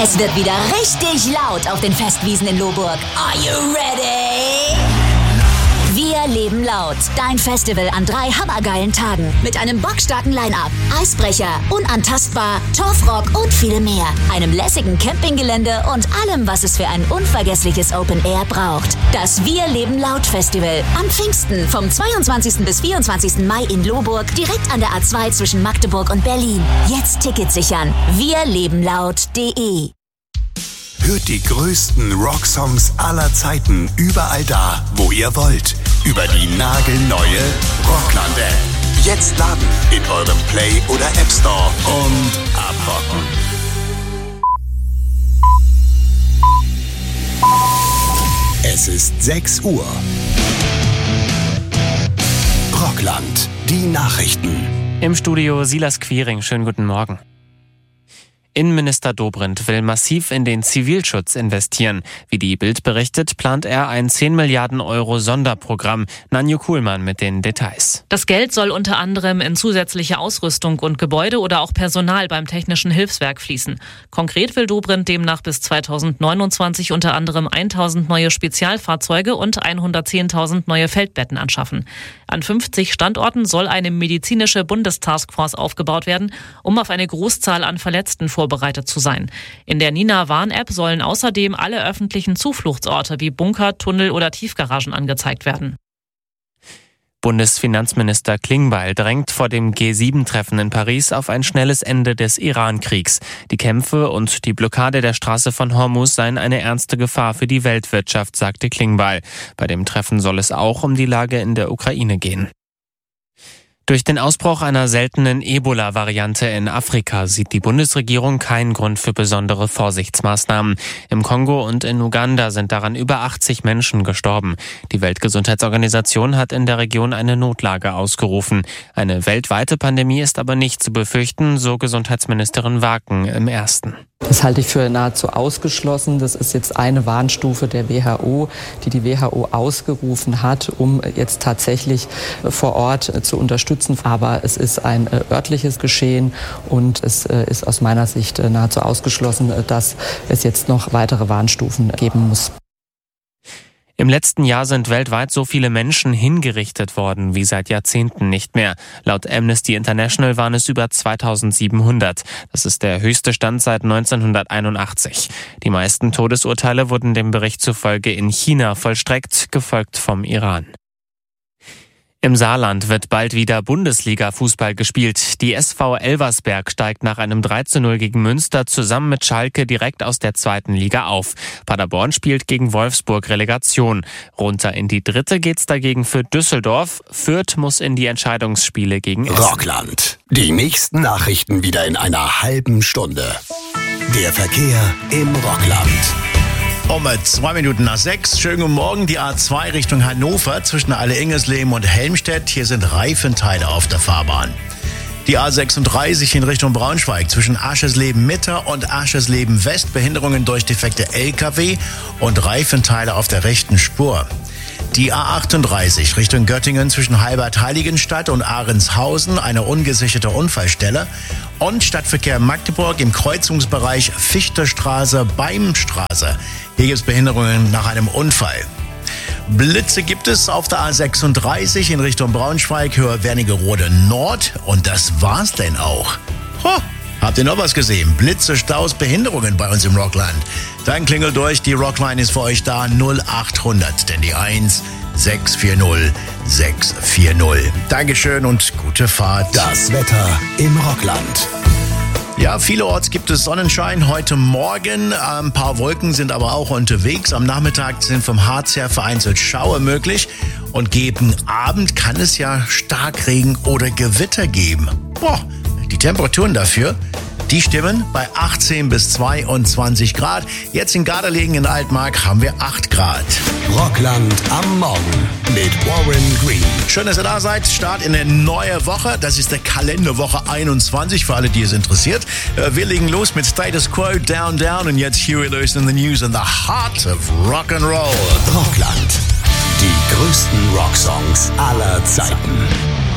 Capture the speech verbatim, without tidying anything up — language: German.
Es wird wieder richtig laut auf den Festwiesen in Lohburg. Are you ready? Wir leben laut. Dein Festival an drei hammergeilen Tagen. Mit einem bockstarken Line-Up, Eisbrecher, Unantastbar, Torfrock und viel mehr. Einem lässigen Campinggelände und allem, was es für ein unvergessliches Open Air braucht. Das Wir leben laut Festival. Am Pfingsten vom zweiundzwanzigsten bis vierundzwanzigsten Mai in Lohburg. Direkt an der A zwei zwischen Magdeburg und Berlin. Jetzt Tickets sichern. wir leben laut punkt de. Hört die größten Rocksongs aller Zeiten überall da, wo ihr wollt. Über die nagelneue Rockland-App. Jetzt laden in eurem Play- oder App Store und abrocken. Es ist sechs Uhr. Rockland, die Nachrichten. Im Studio Silas Quiring, schönen guten Morgen. Innenminister Dobrindt will massiv in den Zivilschutz investieren. Wie die Bild berichtet, plant er ein zehn Milliarden Euro Sonderprogramm. Nanju Kuhlmann mit den Details. Das Geld soll unter anderem in zusätzliche Ausrüstung und Gebäude oder auch Personal beim Technischen Hilfswerk fließen. Konkret will Dobrindt demnach bis zweitausendneunundzwanzig unter anderem tausend neue Spezialfahrzeuge und hundertzehntausend neue Feldbetten anschaffen. An fünfzig Standorten soll eine medizinische Bundestaskforce aufgebaut werden, um auf eine Großzahl an Verletzten vorbereitet zu sein. In der Nina-Warn-App sollen außerdem alle öffentlichen Zufluchtsorte wie Bunker, Tunnel oder Tiefgaragen angezeigt werden. Bundesfinanzminister Klingbeil drängt vor dem G sieben Treffen in Paris auf ein schnelles Ende des Iran-Kriegs. Die Kämpfe und die Blockade der Straße von Hormuz seien eine ernste Gefahr für die Weltwirtschaft, sagte Klingbeil. Bei dem Treffen soll es auch um die Lage in der Ukraine gehen. Durch den Ausbruch einer seltenen Ebola-Variante in Afrika sieht die Bundesregierung keinen Grund für besondere Vorsichtsmaßnahmen. Im Kongo und in Uganda sind daran über achtzig Menschen gestorben. Die Weltgesundheitsorganisation hat in der Region eine Notlage ausgerufen. Eine weltweite Pandemie ist aber nicht zu befürchten, so Gesundheitsministerin Waken im Ersten. Das halte ich für nahezu ausgeschlossen. Das ist jetzt eine Warnstufe der W H O, die die W H O ausgerufen hat, um jetzt tatsächlich vor Ort zu unterstützen. Aber es ist ein örtliches Geschehen und es ist aus meiner Sicht nahezu ausgeschlossen, dass es jetzt noch weitere Warnstufen geben muss. Im letzten Jahr sind weltweit so viele Menschen hingerichtet worden wie seit Jahrzehnten nicht mehr. Laut Amnesty International waren es über zweitausendsiebenhundert. Das ist der höchste Stand seit neunzehnhunderteinundachtzig. Die meisten Todesurteile wurden dem Bericht zufolge in China vollstreckt, gefolgt vom Iran. Im Saarland wird bald wieder Bundesliga-Fußball gespielt. Die S V Elversberg steigt nach einem drei zu null gegen Münster zusammen mit Schalke direkt aus der zweiten Liga auf. Paderborn spielt gegen Wolfsburg Relegation. Runter in die dritte geht's dagegen für Düsseldorf. Fürth muss in die Entscheidungsspiele gegen Essen. Rockland. Die nächsten Nachrichten wieder in einer halben Stunde. Der Verkehr im Rockland. Um zwei Minuten nach sechs. Schönen guten Morgen. Die A zwei Richtung Hannover zwischen Alle-Ingersleben und Helmstedt. Hier sind Reifenteile auf der Fahrbahn. Die A sechsunddreißig in Richtung Braunschweig zwischen Aschersleben-Mitte und Aschersleben-West. Behinderungen durch defekte L K W und Reifenteile auf der rechten Spur. Die A achtunddreißig Richtung Göttingen zwischen Halbert-Heiligenstadt und Ahrenshausen, eine ungesicherte Unfallstelle. Und Stadtverkehr Magdeburg im Kreuzungsbereich Fichterstraße, Beimstraße. Hier gibt es Behinderungen nach einem Unfall. Blitze gibt es auf der A sechsunddreißig in Richtung Braunschweig, Höhe Wernigerode Nord. Und das war's denn auch. Ho, habt ihr noch was gesehen? Blitze, Staus, Behinderungen bei uns im Rockland. Dann klingelt durch, die Rockline ist für euch da, null achthundert, denn die eins sechs vier null sechs vier null. Dankeschön und gute Fahrt. Das Wetter im Rockland. Ja, vielerorts gibt es Sonnenschein heute Morgen. Ein paar Wolken sind aber auch unterwegs. Am Nachmittag sind vom Harz her vereinzelt Schauer möglich. Und gegen Abend kann es ja Starkregen oder Gewitter geben. Boah, die Temperaturen dafür, die stimmen bei achtzehn bis zweiundzwanzig Grad. Jetzt in Garderlegen in Altmark haben wir acht Grad. Rockland am Morgen mit Warren Green. Schön, dass ihr da seid. Start in eine neue Woche. Das ist der Kalenderwoche einundzwanzig, für alle, die es interessiert. Wir legen los mit Status Quo, Down, Down. Und jetzt Huey Lewis in the News in the heart of Rock'n'Roll. Rockland. Die größten Rocksongs aller Zeiten.